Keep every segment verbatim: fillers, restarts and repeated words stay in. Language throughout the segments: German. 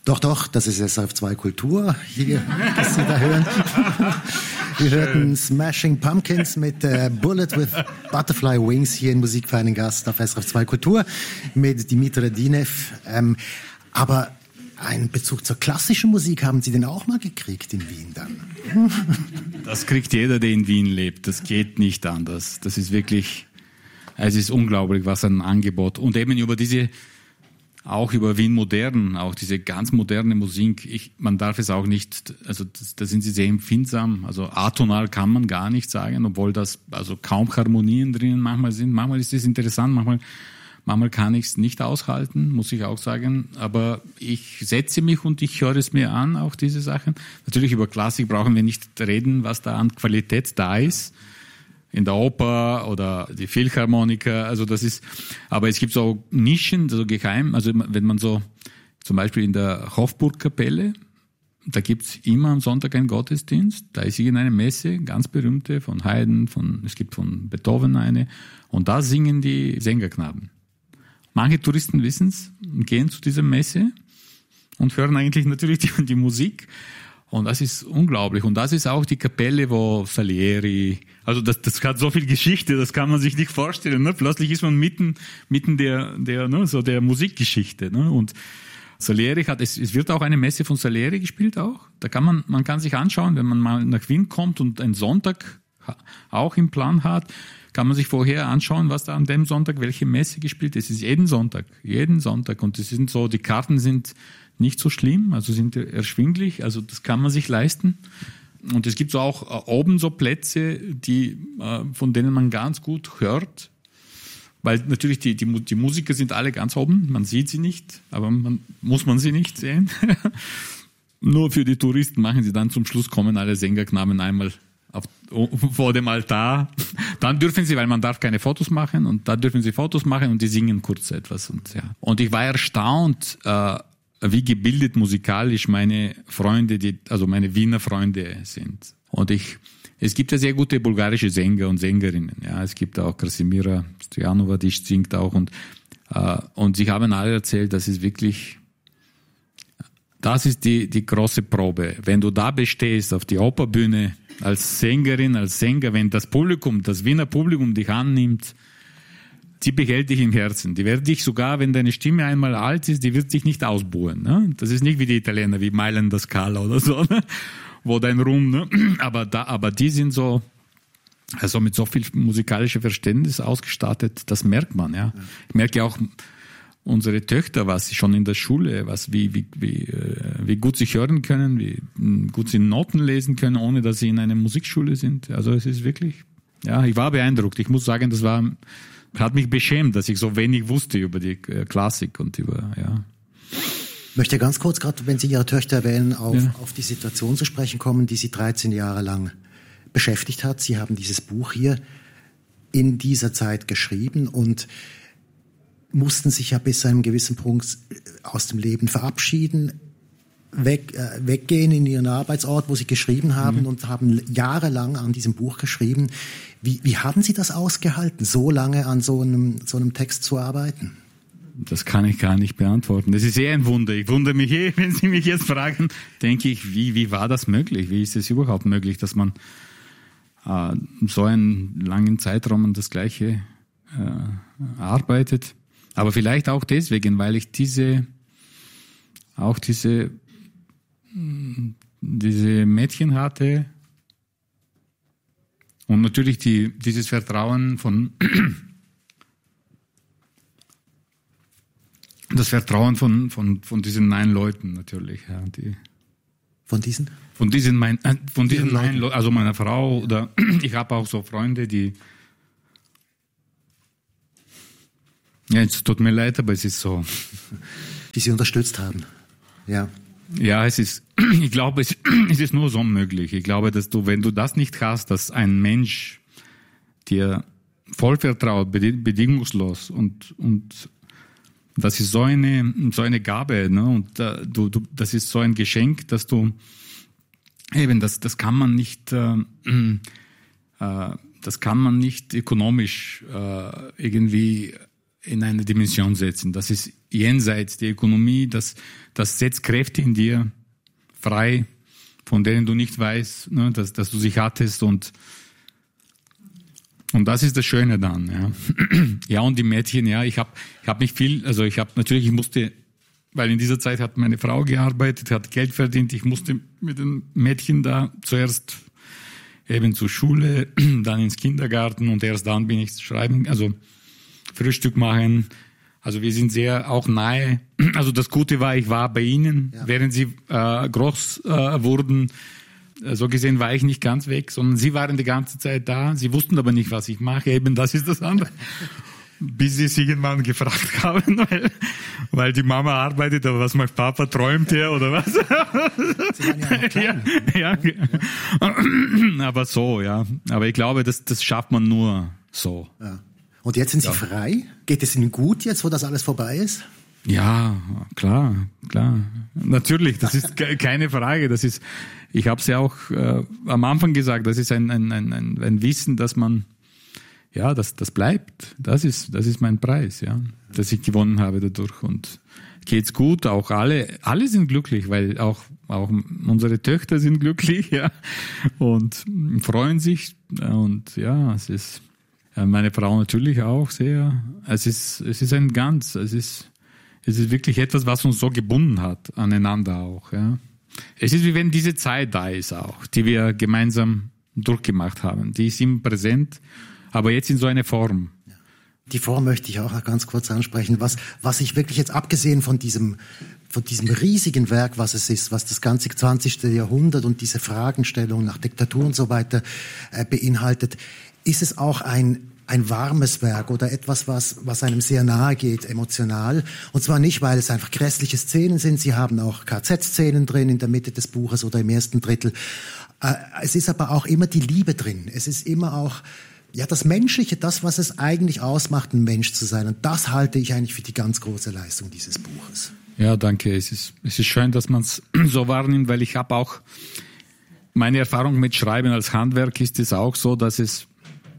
Doch, doch, das ist S R F zwei Kultur, hier, das Sie da hören. Wir hörten Smashing Pumpkins mit äh, Bullet with Butterfly Wings hier in Musik für einen Gast auf S R F zwei Kultur mit Dimitra Dinev. Ähm, aber einen Bezug zur klassischen Musik haben Sie denn auch mal gekriegt in Wien dann? Das kriegt jeder, der in Wien lebt. Das geht nicht anders. Das ist wirklich, es ist unglaublich, was ein Angebot. Und eben über diese, auch über Wien modern, auch diese ganz moderne Musik, ich, man darf es auch nicht, also das, da sind sie sehr empfindsam, also atonal kann man gar nicht sagen, obwohl das also kaum Harmonien drinnen manchmal sind. Manchmal ist es interessant, manchmal, manchmal kann ich es nicht aushalten, muss ich auch sagen, aber ich setze mich und ich höre es mir an, auch diese Sachen. Natürlich über Klassik brauchen wir nicht reden, was da an Qualität da ist. In der Oper oder die Philharmoniker, also das ist, aber es gibt so Nischen, so geheim, also wenn man so, zum Beispiel in der Hofburgkapelle, da gibt's immer am Sonntag einen Gottesdienst, da ist irgendeine Messe, ganz berühmte, von Haydn, von, es gibt von Beethoven eine, und da singen die Sängerknaben. Manche Touristen wissen's, gehen zu dieser Messe und hören eigentlich natürlich die, die Musik. Und das ist unglaublich. Und das ist auch die Kapelle, wo Salieri, also das, das hat so viel Geschichte, das kann man sich nicht vorstellen. Ne? Plötzlich ist man mitten, mitten der, der, ne, so der Musikgeschichte. Ne? Und Salieri hat, es, es wird auch eine Messe von Salieri gespielt auch. Da kann man, man kann sich anschauen, wenn man mal nach Wien kommt und einen Sonntag auch im Plan hat, kann man sich vorher anschauen, was da an dem Sonntag, welche Messe gespielt ist. Es ist jeden Sonntag, jeden Sonntag. Und das sind so, die Karten sind nicht so schlimm, also sind erschwinglich, also das kann man sich leisten. Und es gibt so auch äh, oben so Plätze, die, äh, von denen man ganz gut hört, weil natürlich die, die, die Musiker sind alle ganz oben, man sieht sie nicht, aber man muss man sie nicht sehen. Nur für die Touristen machen sie dann zum Schluss, kommen alle Sängerknaben einmal auf, vor dem Altar. Dann dürfen sie, weil man darf keine Fotos machen, und da dürfen sie Fotos machen und die singen kurz etwas. Und, ja. Und ich war erstaunt, äh, wie gebildet musikalisch meine Freunde, die, also meine Wiener Freunde sind. Und ich, es gibt ja sehr gute bulgarische Sänger und Sängerinnen. Ja, es gibt auch Krasimira Stojanova, die singt auch, und, äh, und sie haben alle erzählt, das ist wirklich, das ist die, die große Probe. Wenn du da bestehst auf die Operbühne als Sängerin, als Sänger, wenn das Publikum, das Wiener Publikum dich annimmt, die behält dich im Herzen. Die wird dich sogar, wenn deine Stimme einmal alt ist, die wird dich nicht ausbuhen. Ne? Das ist nicht wie die Italiener, wie Mailand Scala oder so, ne? Wo dein Ruhm, ne? aber da, aber die sind so, also mit so viel musikalischem Verständnis ausgestattet, das merkt man, ja. Ich merke auch unsere Töchter, was sie schon in der Schule, was, wie, wie, wie, wie gut sie hören können, wie gut sie Noten lesen können, ohne dass sie in einer Musikschule sind. Also es ist wirklich, ja, ich war beeindruckt. Ich muss sagen, das war, hat mich beschämt, dass ich so wenig wusste über die Klassik und über, ja. Ich möchte ganz kurz, gerade wenn Sie Ihre Töchter erwähnen, auf, ja. auf die Situation zu sprechen kommen, die Sie dreizehn Jahre lang beschäftigt hat. Sie haben dieses Buch hier in dieser Zeit geschrieben und mussten sich ja bis zu einem gewissen Punkt aus dem Leben verabschieden, weg, äh, weggehen in Ihren Arbeitsort, wo Sie geschrieben haben, mhm. und haben jahrelang an diesem Buch geschrieben. Wie, wie haben Sie das ausgehalten, so lange an so einem, so einem Text zu arbeiten? Das kann ich gar nicht beantworten. Das ist eh ein Wunder. Ich wundere mich eh, wenn Sie mich jetzt fragen, denke ich, wie, wie war das möglich? Wie ist es überhaupt möglich, dass man äh, so einen langen Zeitraum an das Gleiche äh, arbeitet? Aber vielleicht auch deswegen, weil ich diese, auch diese, diese Mädchen hatte und natürlich die, dieses Vertrauen von, das Vertrauen von, von, von diesen neun Leuten natürlich, ja, die. Von diesen? Von diesen, mein, von diesen neun Leuten, also meiner Frau, oder ich habe auch so Freunde, die, ja, es tut mir leid, aber es ist so. Die Sie unterstützt haben, ja. Ja, es ist, ich glaube, es, es ist nur so möglich. Ich glaube, dass du, wenn du das nicht hast, dass ein Mensch dir voll vertraut, bedingungslos, und, und das ist so eine, so eine Gabe, ne? Und uh, du, du, das ist so ein Geschenk, dass du eben, das, das kann man nicht, äh, äh, das kann man nicht ökonomisch äh, irgendwie in eine Dimension setzen. Das ist jenseits der Ökonomie, das, das setzt Kräfte in dir frei, von denen du nicht weißt, ne, dass, dass du sie hattest, und und das ist das Schöne dann, ja. Ja, und die Mädchen, ja, ich habe ich hab mich viel, also ich habe natürlich, ich musste, weil in dieser Zeit hat meine Frau gearbeitet, hat Geld verdient, ich musste mit den Mädchen da zuerst eben zur Schule, dann ins Kindergarten, und erst dann bin ich schreiben, also Frühstück machen. Also wir sind sehr auch nahe. Also das Gute war, ich war bei ihnen, ja. während sie äh, groß äh, wurden. So gesehen war ich nicht ganz weg, sondern sie waren die ganze Zeit da. Sie wussten aber nicht, was ich mache. Eben, das ist das andere. Bis sie es irgendwann gefragt haben, weil, weil die Mama arbeitet, aber was macht Papa? Träumt er oder was? Sie waren ja noch klein, ja, ja. Aber so, ja. Aber ich glaube, das, das schafft man nur so. Ja. Und jetzt sind Sie ja. frei? Geht es Ihnen gut jetzt, wo das alles vorbei ist? Ja, klar, klar. Natürlich, das ist keine Frage. Das ist, ich habe es ja auch äh, am Anfang gesagt, das ist ein, ein, ein, ein Wissen, dass man, ja, das, das bleibt. Das ist, das ist mein Preis, ja, dass ich gewonnen habe dadurch. Und geht's gut, auch alle, alle sind glücklich, weil auch, auch unsere Töchter sind glücklich, ja, und freuen sich. Und ja, es ist, meine Frau natürlich auch sehr. Es ist, es ist ein Ganz, es ist, es ist wirklich etwas, was uns so gebunden hat, aneinander auch, ja. Es ist wie wenn diese Zeit da ist auch, die wir gemeinsam durchgemacht haben. Die ist immer präsent, aber jetzt in so einer Form. Die Form möchte ich auch ganz kurz ansprechen. Was, was ich wirklich jetzt abgesehen von diesem, von diesem riesigen Werk, was es ist, was das ganze zwanzigste Jahrhundert und diese Fragestellung nach Diktatur und so weiter äh, beinhaltet, ist es auch ein ein warmes Werk oder etwas, was, was einem sehr nahe geht, emotional. Und zwar nicht, weil es einfach grässliche Szenen sind. Sie haben auch K Z-Szenen drin in der Mitte des Buches oder im ersten Drittel. Äh, es ist aber auch immer die Liebe drin. Es ist immer auch, ja, das Menschliche, das, was es eigentlich ausmacht, ein Mensch zu sein. Und das halte ich eigentlich für die ganz große Leistung dieses Buches. Ja, danke. Es ist, es ist schön, dass man es so wahrnimmt, weil ich habe auch, meine Erfahrung mit Schreiben als Handwerk ist es auch so, dass es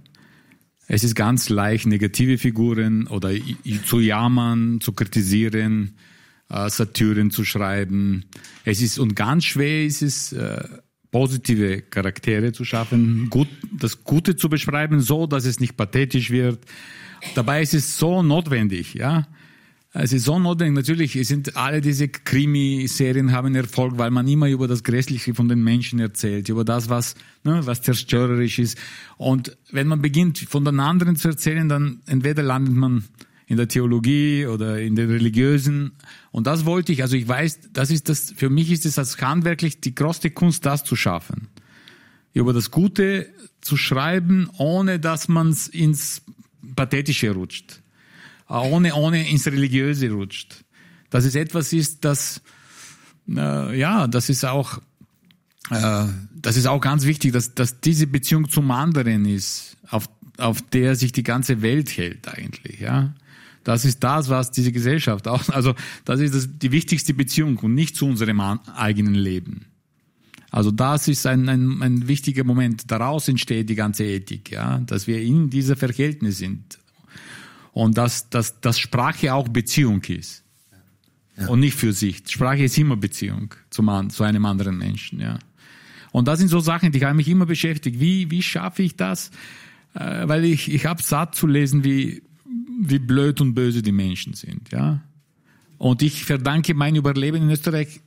Es ist ganz leicht, negative Figuren oder zu jammern, zu kritisieren, äh, Satiren zu schreiben. Es ist, und ganz schwer ist es, äh, positive Charaktere zu schaffen, gut, das Gute zu beschreiben, so, dass es nicht pathetisch wird. Dabei ist es so notwendig, ja. Es ist so notwendig. Natürlich sind alle diese Krimiserien haben Erfolg, weil man immer über das Grässliche von den Menschen erzählt, über das, was, ne, was zerstörerisch ist. Und wenn man beginnt, von den anderen zu erzählen, dann entweder landet man in der Theologie oder in den Religiösen. Und das wollte ich. Also ich weiß, das ist das, für mich ist es als handwerklich die größte Kunst, das zu schaffen. Über das Gute zu schreiben, ohne dass man ins Pathetische rutscht. Ohne, ohne ins Religiöse rutscht. Dass es etwas ist, das, äh, ja, das ist auch, äh, das ist auch ganz wichtig, dass, dass diese Beziehung zum anderen ist, auf, auf der sich die ganze Welt hält eigentlich, ja. Das ist das, was diese Gesellschaft auch, also, das ist das, die wichtigste Beziehung und nicht zu unserem eigenen Leben. Also, das ist ein, ein, ein wichtiger Moment. Daraus entsteht die ganze Ethik, ja, dass wir in dieser Verhältnis sind. Und dass, dass, dass Sprache auch Beziehung ist. Ja. Und nicht für sich. Sprache ist immer Beziehung zum, zu einem anderen Menschen, ja. Und das sind so Sachen, die haben mich immer beschäftigt. Wie, wie schaffe ich das? Äh, weil ich, ich habe satt zu lesen, wie, wie blöd und böse die Menschen sind, ja. Und ich verdanke mein Überleben in Österreich,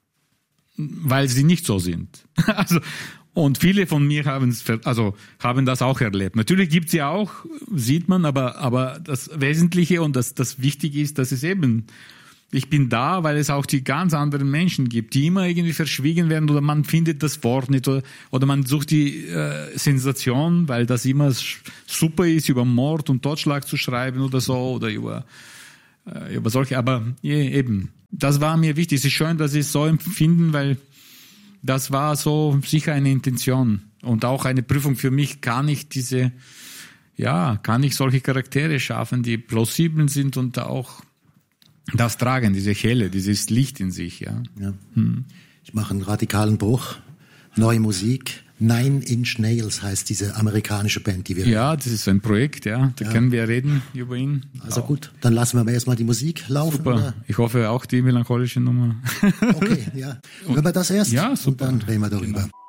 weil sie nicht so sind. Also, und viele von mir haben es, also haben das auch erlebt. Natürlich gibt's ja auch, sieht man, aber aber das Wesentliche und das das Wichtige ist, dass es eben, ich bin da, weil es auch die ganz anderen Menschen gibt, die immer irgendwie verschwiegen werden oder man findet das Wort nicht oder, oder man sucht die äh, Sensation, weil das immer super ist, über Mord und Totschlag zu schreiben oder so oder über äh, über solche. Aber ja, eben, das war mir wichtig. Es ist schön, dass sie es so empfinden, weil das war so sicher eine Intention und auch eine Prüfung für mich. Kann ich diese, ja, kann ich solche Charaktere schaffen, die plausibel sind und auch das tragen, diese Helle, dieses Licht in sich, ja. ja. Hm. Ich mache einen radikalen Bruch. Neue Musik, Nine Inch Nails heißt diese amerikanische Band, die wir... Ja, das ist so ein Projekt, ja. Da ja. können wir reden über ihn. Also auch. Gut, dann lassen wir mal erstmal die Musik laufen. Super. Oder? Ich hoffe auch die melancholische Nummer. Okay, ja. Hören wir das erst? Ja, super. Und dann reden wir darüber. Genau.